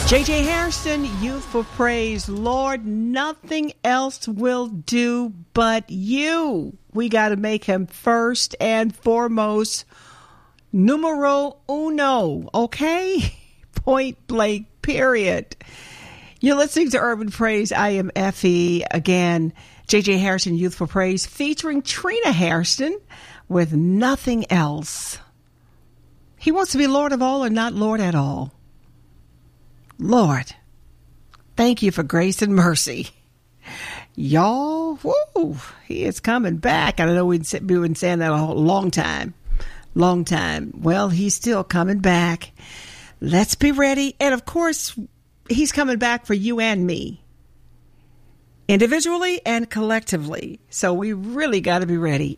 J.J. Hairston, Youth for Praise. Lord, nothing else will do but you. We got to make him first and foremost, numero uno, okay? Point blank, period. You're listening to Urban Praise. I am Effie. Again, J.J. Hairston, Youth for Praise, featuring Trina Hairston with Nothing Else. He wants to be Lord of all or not Lord at all. Lord, thank you for grace and mercy. Y'all, whoo, he is coming back. I don't know, we've been saying that a long time. Long time. Well, he's still coming back. Let's be ready. And of course, he's coming back for you and me, individually and collectively. So we really got to be ready.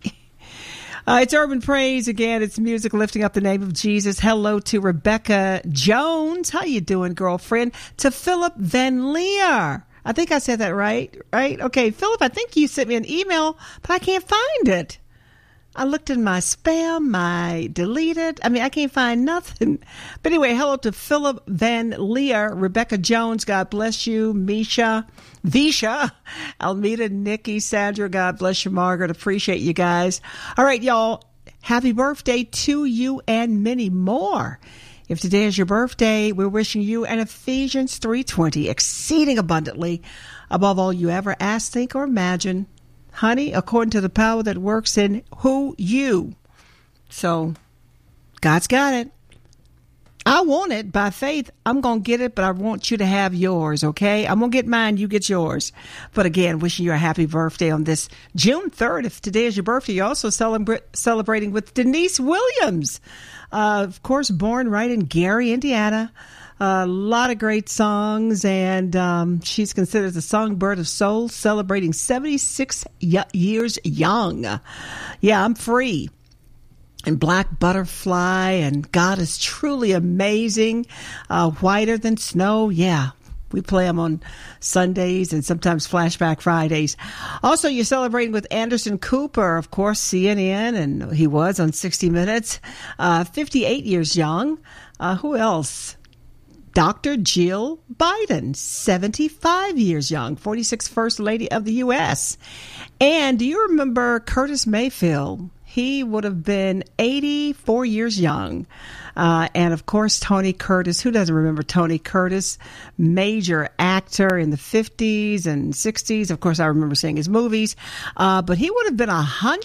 It's Urban Praise again. It's music lifting up the name of Jesus. Hello to Rebecca Jones. How you doing, girlfriend? To Philip Van Leer. I think I said that right? Okay, Philip, I think you sent me an email, but I can't find it. I looked in my spam, my deleted. I can't find nothing. But anyway, hello to Philip Van Leer, Rebecca Jones. God bless you. Misha, Visha, Almeida, Nikki, Sandra. God bless you, Margaret. Appreciate you guys. All right, y'all. Happy birthday to you and many more. If today is your birthday, we're wishing you an Ephesians 3:20, exceeding abundantly above all you ever ask, think, or imagine. Honey, according to the power that works in who you. So, God's got it. I want it by faith. I'm going to get it, but I want you to have yours, okay? I'm going to get mine, you get yours. But again, wishing you a happy birthday on this June 3rd. If today is your birthday, you're also celebrating with Denise Williams. Of course, born right in Gary, Indiana. A lot of great songs, and she's considered the songbird of soul, celebrating 76 years young. Yeah, I'm free. And Black Butterfly, and God is truly amazing. Whiter Than Snow, yeah. We play them on Sundays and sometimes Flashback Fridays. Also, you're celebrating with Anderson Cooper, of course, CNN, and he was on 60 Minutes. 58 years young. Who else? Dr. Jill Biden, 75 years young, 46th First Lady of the U.S. And do you remember Curtis Mayfield? He would have been 84 years young. And, of course, Tony Curtis. Who doesn't remember Tony Curtis? Major actor in the 50s and 60s. Of course, I remember seeing his movies. But he would have been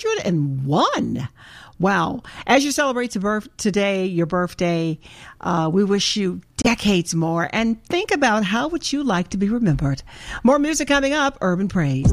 101. Wow. As you celebrate today, your birthday, we wish you decades more. And think about how would you like to be remembered. More music coming up, Urban Praise.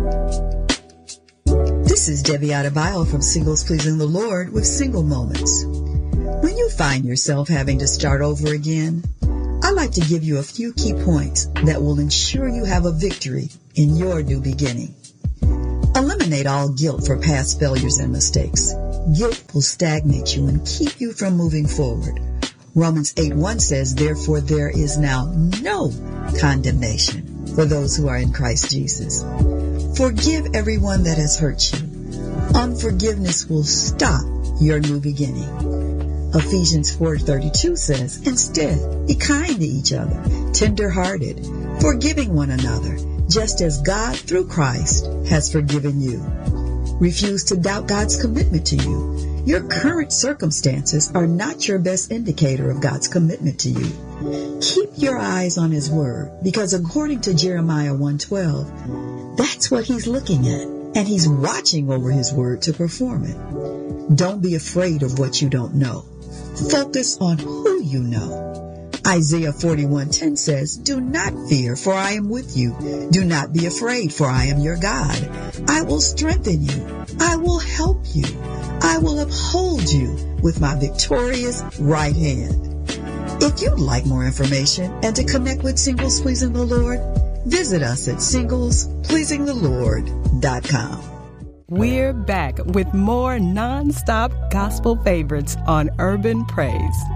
This is Debbie Adebayo from Singles Pleasing the Lord with Single Moments. When you find yourself having to start over again, I'd like to give you a few key points that will ensure you have a victory in your new beginning. Eliminate all guilt for past failures and mistakes. Guilt will stagnate you and keep you from moving forward. Romans 8:1 says, therefore there is now no condemnation for those who are in Christ Jesus. Forgive everyone that has hurt you. Unforgiveness will stop your new beginning. Ephesians 4:32 says, instead, be kind to each other, tender-hearted, forgiving one another, just as God through Christ has forgiven you. Refuse to doubt God's commitment to you. Your current circumstances are not your best indicator of God's commitment to you. Keep your eyes on His Word, because according to Jeremiah 1:12, that's what He's looking at, and He's watching over His Word to perform it. Don't be afraid of what you don't know. Focus on who you know. Isaiah 41:10 says, do not fear, for I am with you. Do not be afraid, for I am your God. I will strengthen you. I will help you. I will uphold you with my victorious right hand. If you'd like more information and to connect with Singles Pleasing the Lord, visit us at SinglesPleasingTheLord.com. We're back with more non-stop gospel favorites on Urban Praise.